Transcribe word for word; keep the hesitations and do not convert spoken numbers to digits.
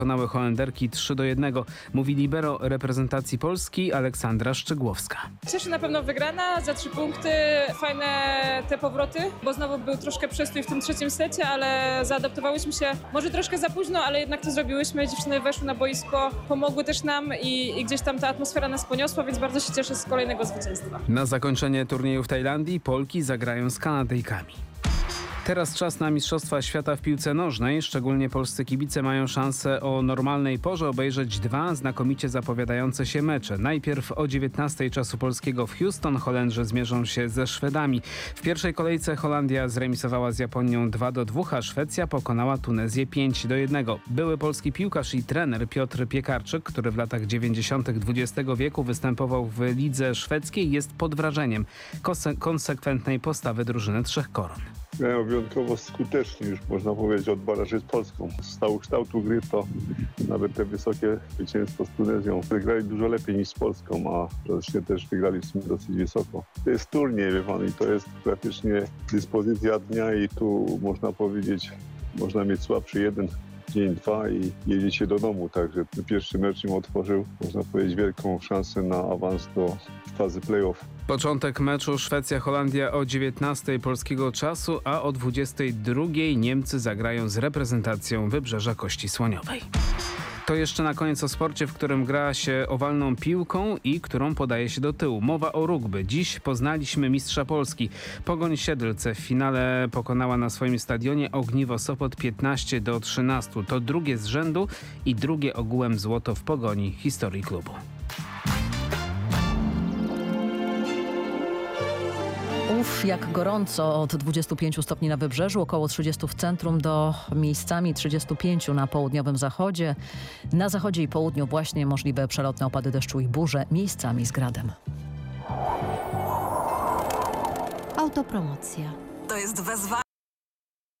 pokonały Holenderki trzy do jednego, mówi libero reprezentacji Polski Aleksandra Szczegłowska. Cieszy na pewno wygrana za trzy punkty, fajne te powroty, bo znowu był troszkę przestój w tym trzecim secie, ale zaadaptowałyśmy się może troszkę za późno, ale jednak to zrobiłyśmy, dziewczyny weszły na boisko, pomogły też nam i, i gdzieś tam ta atmosfera nas poniosła, więc bardzo się cieszę z kolejnego zwycięstwa. Na zakończenie turnieju w Tajlandii Polki zagrają z Kanadyjkami. Teraz czas na Mistrzostwa Świata w piłce nożnej. Szczególnie polscy kibice mają szansę o normalnej porze obejrzeć dwa znakomicie zapowiadające się mecze. Najpierw o dziewiętnastej czasu polskiego w Houston Holendrzy zmierzą się ze Szwedami. W pierwszej kolejce Holandia zremisowała z Japonią dwa do dwóch, a Szwecja pokonała Tunezję pięć do jednego. Były polski piłkarz i trener Piotr Piekarczyk, który w latach dziewięćdziesiątych dwudziestego wieku występował w lidze szwedzkiej, jest pod wrażeniem konse- konsekwentnej postawy drużyny Trzech Koron. Grają wyjątkowo skutecznie, już można powiedzieć, od dwóch lat z Polską. Z całego kształtu gry to nawet te wysokie zwycięstwo z Tunezją wygrali dużo lepiej niż z Polską, a wreszcie też wygrali w sumie dosyć wysoko. To jest turniej, wie pan, i to jest praktycznie dyspozycja dnia i tu można powiedzieć, można mieć słabszy jeden dzień, dwa i jedziecie do domu. Także ten pierwszy mecz im otworzył, można powiedzieć, wielką szansę na awans do fazy play-off. Początek meczu Szwecja-Holandia o dziewiętnastej polskiego czasu, a o dwudziestej drugiej Niemcy zagrają z reprezentacją Wybrzeża Kości Słoniowej. To jeszcze na koniec o sporcie, w którym gra się owalną piłką i którą podaje się do tyłu. Mowa o rugby. Dziś poznaliśmy mistrza Polski. Pogoń Siedlce w finale pokonała na swoim stadionie Ogniwo Sopot piętnaście do trzynastu. To drugie z rzędu i drugie ogółem złoto w Pogoni historii klubu. Uf, jak gorąco, od dwudziestu pięciu stopni na wybrzeżu, około trzydziestu w centrum do miejscami trzydziestu pięciu na południowym zachodzie. Na zachodzie i południu właśnie możliwe przelotne opady deszczu i burze, miejscami z gradem. Autopromocja. To jest wezwanie